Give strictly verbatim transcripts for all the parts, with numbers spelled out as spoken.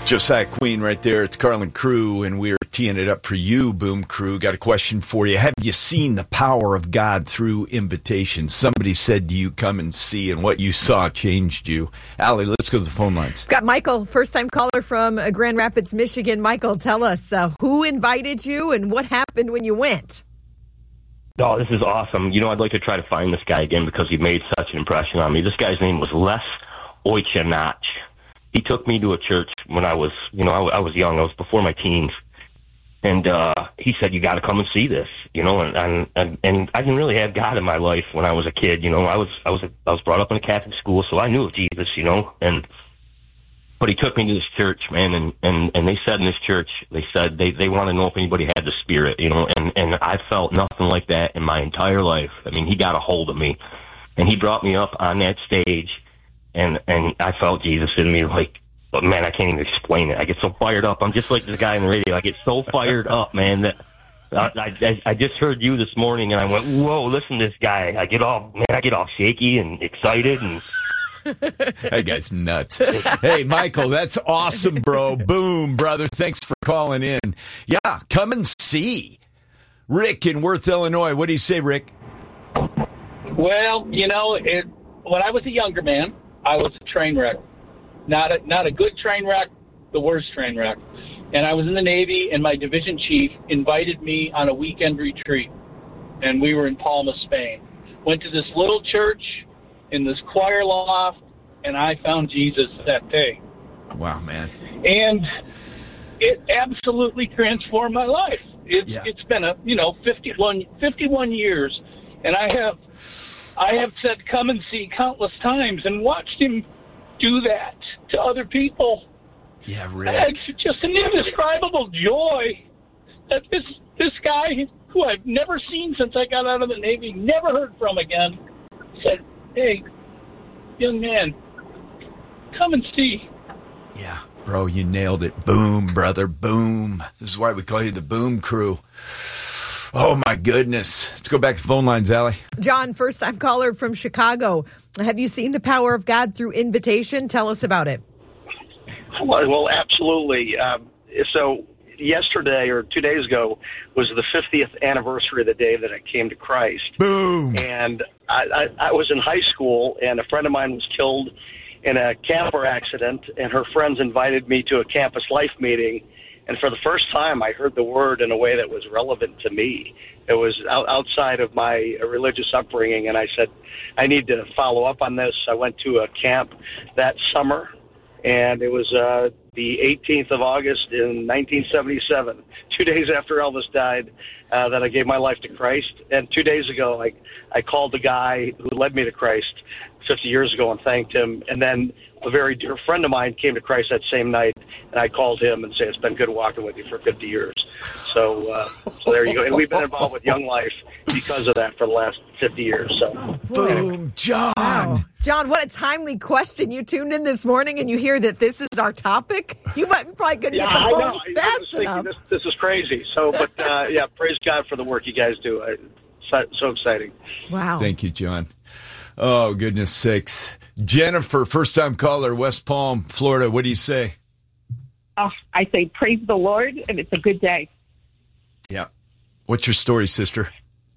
Josiah Queen right there. It's Carlin Crew, and we're teeing it up for you, Boom Crew. Got a question for you. Have you seen the power of God through invitation? Somebody said to you, come and see, and what you saw changed you. Allie, let's go to the phone lines. Got Michael, first-time caller from Grand Rapids, Michigan. Michael, tell us, uh, who invited you and what happened when you went? Oh, this is awesome. You know, I'd like to try to find this guy again because he made such an impression on me. This guy's name was Les Oichenach. He took me to a church when I was, you know, I, I was young. I was before my teens. And uh, he said, you got to come and see this, you know, and, and, and, and I didn't really have God in my life when I was a kid. You know, I was, I was, a, I was brought up in a Catholic school, so I knew of Jesus, you know, and, but he took me to this church, man. And, and, and they said in this church, they said they, they want to know if anybody had the Spirit, you know, and, and I felt nothing like that in my entire life. I mean, he got a hold of me and he brought me up on that stage. And and I felt Jesus in me, like, but man, I can't even explain it. I get so fired up. I'm just like the guy in the radio. I get so fired up, man, that I, I, I just heard you this morning, and I went, whoa, listen to this guy. I get all, man, I get all shaky and excited. And that guy's nuts. Hey, Michael, that's awesome, bro. Boom, brother. Thanks for calling in. Yeah, come and see. Rick in Worth, Illinois. What do you say, Rick? Well, you know, it, when I was a younger man, I was a train wreck. Not a, not a good train wreck, the worst train wreck. And I was in the Navy, and my division chief invited me on a weekend retreat. And we were in Palma, Spain. Went to this little church in this choir loft, and I found Jesus that day. Wow, man. And it absolutely transformed my life. It's, yeah. it's been, a you know, fifty-one, fifty-one years, and I have... I have said come and see countless times and watched him do that to other people. Yeah, Rick. It's just an indescribable joy that this this guy, who I've never seen since I got out of the Navy, never heard from again, said, hey, young man, come and see. Yeah, bro, you nailed it. Boom, brother, boom. This is why we call you the Boom Crew. Oh, my goodness. Let's go back to phone lines, Allie. John, first-time caller from Chicago. Have you seen the power of God through invitation? Tell us about it. Well, well absolutely. Um, so yesterday or two days ago was the fiftieth anniversary of the day that I came to Christ. Boom. And I, I, I was in high school, and a friend of mine was killed in a camper accident, and her friends invited me to a campus life meeting. And for the first time, I heard the word in a way that was relevant to me. It was out, outside of my religious upbringing, and I said, I need to follow up on this. I went to a camp that summer, and it was uh, the eighteenth of August in nineteen seventy-seven, two days after Elvis died, uh, that I gave my life to Christ. And two days ago, I, I called the guy who led me to Christ fifty years ago and thanked him. And then a very dear friend of mine came to Christ that same night, and I called him and said, it's been good walking with you for fifty years. So, uh, so there you go. And we've been involved with Young Life because of that for the last fifty years. So, boom, John. Wow. John, what a timely question. You tuned in this morning and you hear that this is our topic. You might probably couldn't yeah, get the I phone know. fast I was thinking enough. this, this is crazy. So, but uh, yeah, praise God for the work you guys do. I, so, so exciting. Wow. Thank you, John. Oh, goodness sakes. Jennifer, first-time caller, West Palm, Florida. What do you say? Oh, I say praise the Lord, and it's a good day. Yeah. What's your story, sister?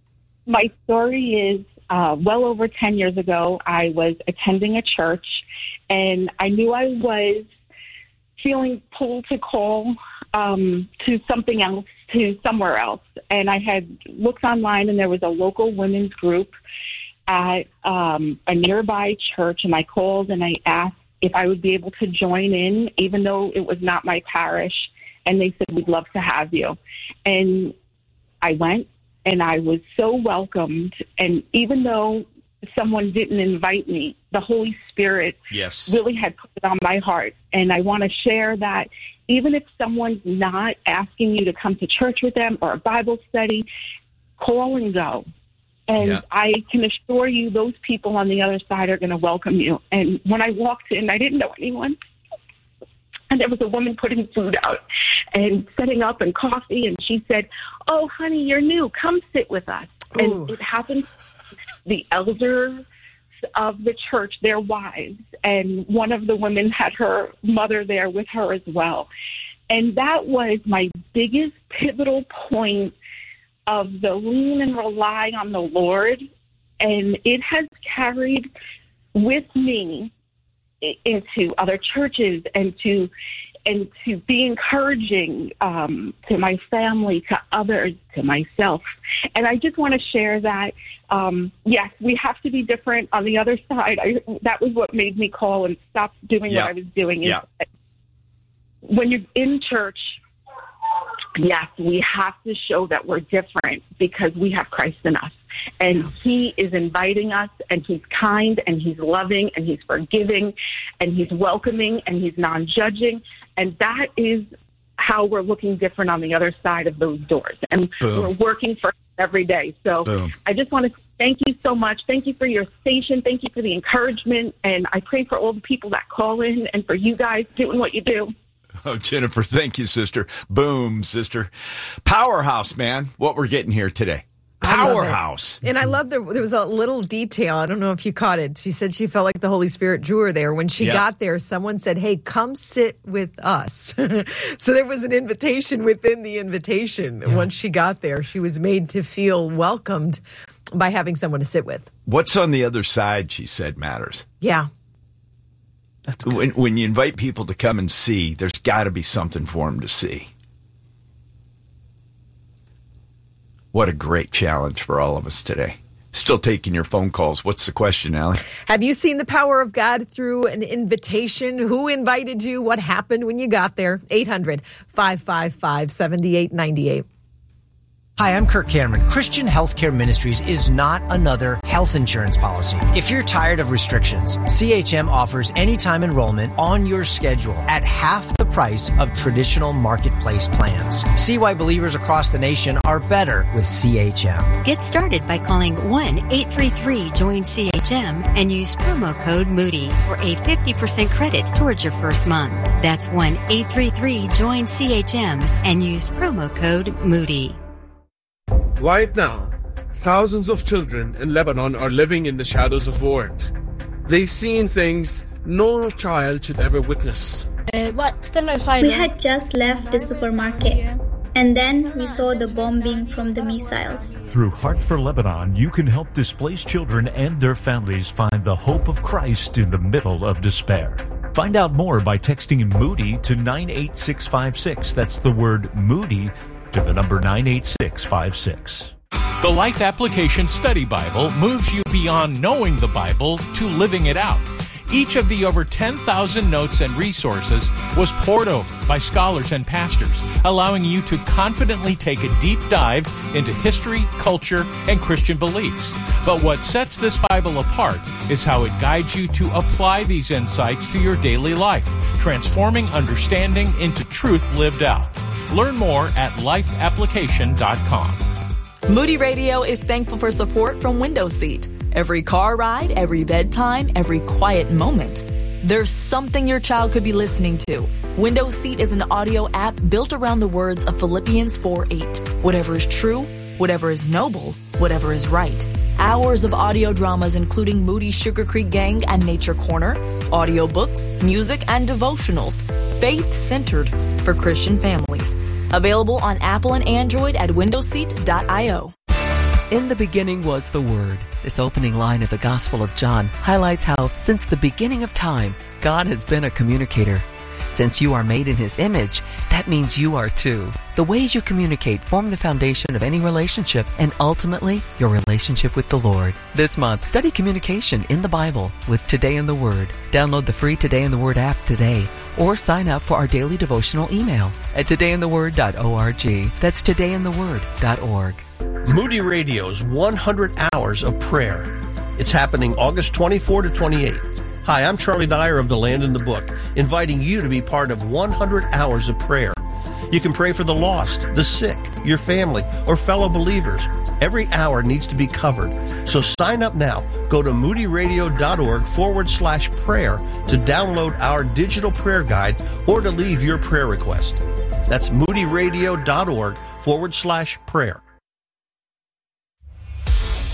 My story is uh, well over ten years ago, I was attending a church, and I knew I was feeling pulled to call um, to something else, to somewhere else. And I had looked online, and there was a local women's group at um, a nearby church, and I called and I asked if I would be able to join in, even though it was not my parish. And they said, we'd love to have you. And I went, and I was so welcomed. And even though someone didn't invite me, the Holy Spirit yes. really had put it on my heart. And I want to share that even if someone's not asking you to come to church with them or a Bible study, call and go. And yeah. I can assure you those people on the other side are going to welcome you. And when I walked in, I didn't know anyone. And there was a woman putting food out and setting up and coffee. And she said, oh, honey, you're new. Come sit with us. Ooh. And it happened. The elder of the church, their wives, and one of the women had her mother there with her as well. And that was my biggest pivotal point of the lean and rely on the Lord. And it has carried with me into other churches and to and to be encouraging um, to my family, to others, to myself. And I just want to share that, um, yes, we have to be different on the other side. I, that was what made me call and stop doing yeah. what I was doing. Yeah. When you're in church, yes, we have to show that we're different because we have Christ in us. And he is inviting us, and he's kind, and he's loving, and he's forgiving, and he's welcoming, and he's non-judging. And that is how we're looking different on the other side of those doors. And Boom. We're working for every day. So Boom. I just want to thank you so much. Thank you for your station. Thank you for the encouragement. And I pray for all the people that call in and for you guys doing what you do. Oh, Jennifer, thank you, sister. Boom, sister. Powerhouse, man, what we're getting here today. Powerhouse. And I love that there was a little detail. I don't know if you caught it. She said she felt like the Holy Spirit drew her there. When she yep. got there, someone said, hey, come sit with us. So there was an invitation within the invitation. Yeah. Once she got there, she was made to feel welcomed by having someone to sit with. What's on the other side, she said, matters. Yeah. That's good. When, when you invite people to come and see, there's got to be something for them to see. What a great challenge for all of us today. Still taking your phone calls. What's the question, Allie? Have you seen the power of God through an invitation? Who invited you? What happened when you got there? eight hundred, five five five, seven eight nine eight. Hi, I'm Kirk Cameron. Christian Healthcare Ministries is not another health insurance policy. If you're tired of restrictions, C H M offers anytime enrollment on your schedule at half the price of traditional marketplace plans. See why believers across the nation are better with C H M. Get started by calling one eight three three join C H M and use promo code Moody for a fifty percent credit towards your first month. That's one eight three three join C H M and use promo code Moody. Right now, thousands of children in Lebanon are living in the shadows of war. They've seen things no child should ever witness. We had just left the supermarket, and then we saw the bombing from the missiles. Through Heart for Lebanon, you can help displaced children and their families find the hope of Christ in the middle of despair. Find out more by texting Moody to nine eight six five six. That's the word Moody to the number nine eight six five six. The Life Application Study Bible moves you beyond knowing the Bible to living it out. Each of the over ten thousand notes and resources was poured over by scholars and pastors, allowing you to confidently take a deep dive into history, culture, and Christian beliefs. But what sets this Bible apart is how it guides you to apply these insights to your daily life, transforming understanding into truth lived out. Learn more at life application dot com. Moody Radio is thankful for support from Window Seat. Every car ride, every bedtime, every quiet moment. There's something your child could be listening to. Window Seat is an audio app built around the words of Philippians four eight. Whatever is true, whatever is noble, whatever is right. Hours of audio dramas including Moody Sugar Creek Gang and Nature Corner, audiobooks, music, and devotionals. Faith-centered for Christian families. Available on Apple and Android at window seat dot io. In the beginning was the Word. This opening line of the Gospel of John highlights how, since the beginning of time, God has been a communicator. Since you are made in His image, that means you are too. The ways you communicate form the foundation of any relationship and ultimately your relationship with the Lord. This month, study communication in the Bible with Today in the Word. Download the free Today in the Word app today or sign up for our daily devotional email at today in the word dot org. That's today in the word dot org. Moody Radio's one hundred hours of prayer. It's happening August twenty-fourth to twenty-eighth. Hi, I'm Charlie Dyer of The Land in the Book, inviting you to be part of one hundred hours of prayer. You can pray for the lost, the sick, your family, or fellow believers. Every hour needs to be covered. So sign up now. Go to moodyradio.org forward slash prayer to download our digital prayer guide or to leave your prayer request. That's moodyradio.org forward slash prayer.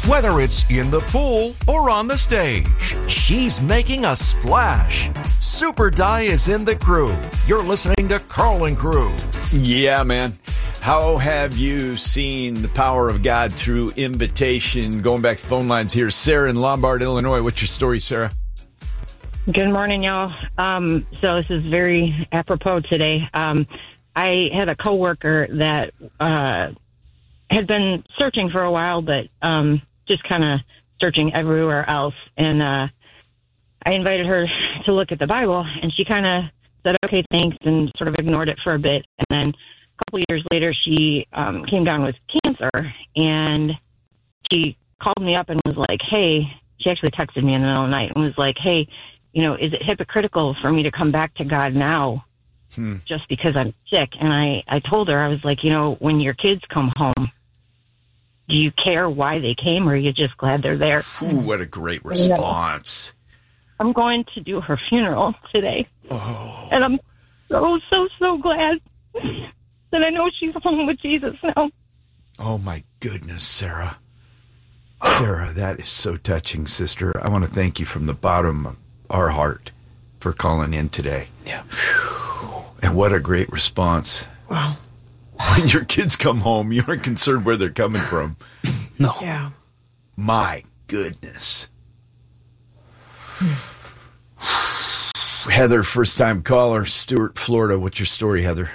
Whether it's in the pool or on the stage, she's making a splash. Super Di is in the crew. You're listening to Carl Crew. Yeah, man. How have you seen the power of God through invitation? Going back to the phone lines here. Sarah in Lombard, Illinois. What's your story, Sarah? Good morning, y'all. Um, so this is very apropos today. Um, I had a coworker that uh, had been searching for a while, but um, just kind of searching everywhere else. And uh, I invited her to look at the Bible, and she kind of said, okay, thanks, and sort of ignored it for a bit. And then a couple of years later, she um, came down with cancer, and she called me up and was like, hey, she actually texted me in the middle of the night and was like, hey, you know, is it hypocritical for me to come back to God now hmm. just because I'm sick? And I, I told her, I was like, you know, when your kids come home, do you care why they came, or are you just glad they're there? Ooh, what a great response. I'm going to do her funeral today. Oh. And I'm so, so, so glad that I know she's home with Jesus now. Oh, my goodness, Sarah. Sarah, that is so touching, sister. I want to thank you from the bottom of our heart for calling in today. Yeah. And what a great response. Wow. When your kids come home, you aren't concerned where they're coming from. No. Yeah. My goodness. Heather, first-time caller, Stuart, Florida. What's your story, Heather?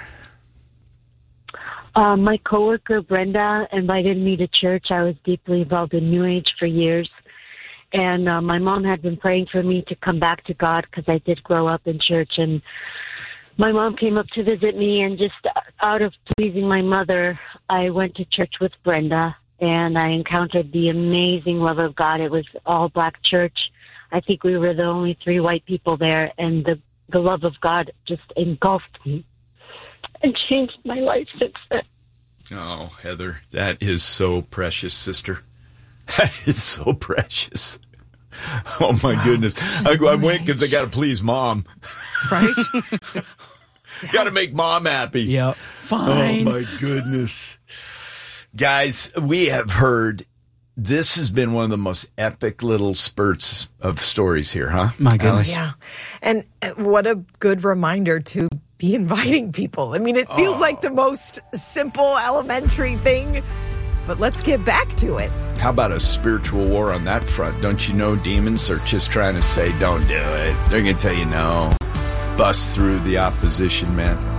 Uh, my coworker, Brenda, invited me to church. I was deeply involved in New Age for years. And uh, my mom had been praying for me to come back to God because I did grow up in church. And my mom came up to visit me, and just out of pleasing my mother, I went to church with Brenda, and I encountered the amazing love of God. It was all black church. I think we were the only three white people there, and the, the love of God just engulfed me and changed my life since then. Oh, Heather, that is so precious, sister. That is so precious. Oh, my wow. goodness. I, I went because I got to please Mom. Right? Got to make Mom happy. Yep. Fine. Oh, my goodness. Guys, we have heard, this has been one of the most epic little spurts of stories here, huh? My goodness. Yeah. And what a good reminder to be inviting people. I mean, it feels oh. like the most simple, elementary thing, but let's get back to it. How about a spiritual war on that front? Don't you know demons are just trying to say, don't do it. They're going to tell you no. Bust through the opposition, man.